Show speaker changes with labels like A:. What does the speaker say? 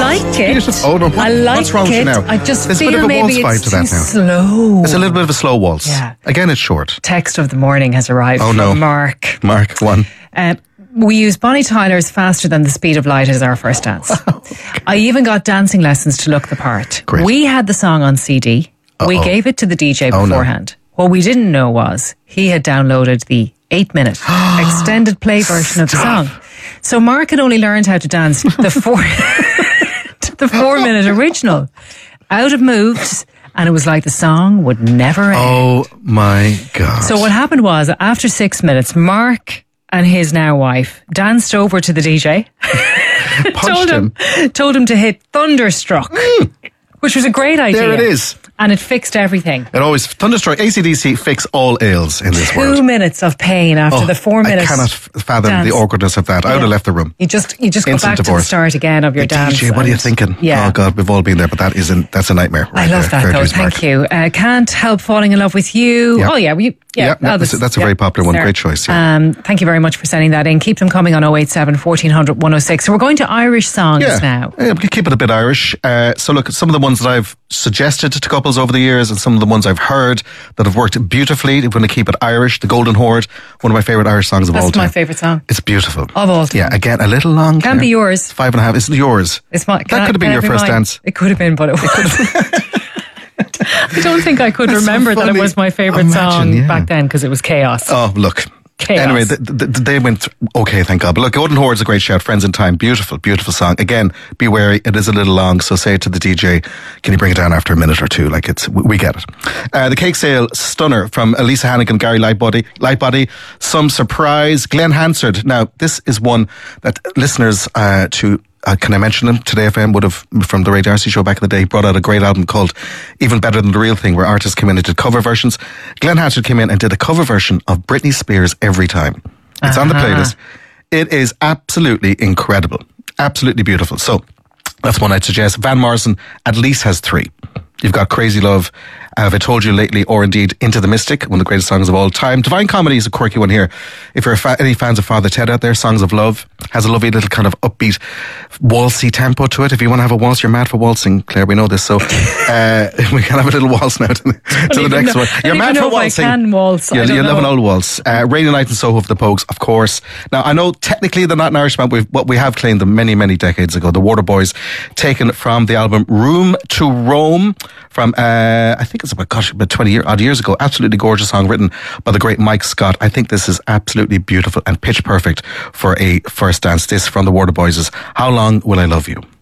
A: like it.
B: Oh no,
A: I like
B: what's wrong with you now?
A: I just
B: There's
A: feel
B: a bit of a
A: maybe
B: waltz
A: it's
B: vibe to
A: too
B: that now.
A: slow.
B: It's a little bit of a slow waltz.
A: Yeah.
B: Again, it's short.
A: Text of the morning has arrived
B: Oh,
A: from
B: no.
A: Mark.
B: Mark, one.
A: We use Bonnie Tyler's Faster Than the Speed of Light as our first dance. I even got dancing lessons to look the part.
B: Great.
A: We had the song on CD. We gave it to the DJ
B: Oh, no.
A: beforehand. What we didn't know was he had downloaded the 8-minute extended play version of the song. So Mark had only learned how to dance the 4-minute original out of moves, and it was like the song would never end.
B: Oh my God.
A: So what happened was, after 6 minutes, Mark and his now wife danced over to the DJ, told him to hit Thunderstruck, which was a great idea.
B: There it is.
A: And it fixed everything.
B: It always, Thunderstruck, AC/DC fix all ails in this world.
A: 2 minutes of pain after the 4 minutes.
B: I cannot fathom
A: dance.
B: the awkwardness of that. I would have left the room.
A: You just go
B: Instant
A: back to the
B: divorce.
A: start again of your dance.
B: DJ, what are you
A: and-
B: thinking?
A: Yeah.
B: Oh God, we've all been there, but that's a nightmare.
A: I
B: right
A: love
B: there.
A: that
B: Fair
A: though.
B: dues, Mark.
A: Thank you. Can't help falling in love with you.
B: Yeah.
A: Oh yeah,
B: That's a very popular one.
A: there.
B: Great choice. Yeah.
A: Thank you very much for sending that in. Keep them coming on 087 1400 106. So we're going to Irish songs now.
B: Yeah, we can keep it a bit Irish. So look, some of the ones that I've suggested to couples over the years and some of the ones I've heard that have worked beautifully. We're going to keep it Irish. The Golden Horde, one of my favourite Irish songs of all
A: That's
B: time.
A: my favourite song.
B: It's beautiful.
A: Of all time.
B: Yeah, again, a little long.
A: Can be yours.
B: 5.5. It's yours.
A: It's my,
B: That could have been your first dance.
A: It could have been, but it wasn't. I don't think I could remember that it
B: funny.
A: was my favourite
B: Imagine,
A: song
B: yeah.
A: back then because it was chaos.
B: Oh, look.
A: Chaos.
B: Anyway, they went okay, thank God. But look, Golden Horde's a great shout. Friends in Time, beautiful, beautiful song. Again, be wary, it is a little long, so say to the DJ, can you bring it down after a minute or two? Like we get it. The Cake Sale, Stunner from Elisa Hannigan, Gary Lightbody. Some Surprise, Glenn Hansard. Now, this is one that listeners to can I mention him? Today FM would have, from the Ray Darcy show back in the day, brought out a great album called Even Better Than the Real Thing, where artists came in and did cover versions. Glenn Hansard came in and did a cover version of Britney Spears' Every Time. It's on the playlist. It is absolutely incredible. Absolutely beautiful. So that's one I'd suggest. Van Morrison at least has 3. You've got Crazy Love, Have I Told You Lately, or indeed Into the Mystic, one of the greatest songs of all time. Divine Comedy is a quirky one here. If you're any fans of Father Ted out there, Songs of Love has a lovely little kind of upbeat, waltzy tempo to it. If you want to have a waltz, you're mad for waltzing, Claire, we know this. So we can have a little waltz now to the next one. You're mad for waltzing.
A: I can waltz.
B: You love an old waltz. Rainy Night in Soho of the Pogues, of course. Now, I know technically they're not an Irish band, but we have claimed them many, many decades ago. The Waterboys, taken from the album Room to Rome from, I think it's about 20 odd years ago. Absolutely gorgeous song written by the great Mike Scott. I think this is absolutely beautiful and pitch perfect for a first dance. This from the Waterboys is How Long Will I Love You?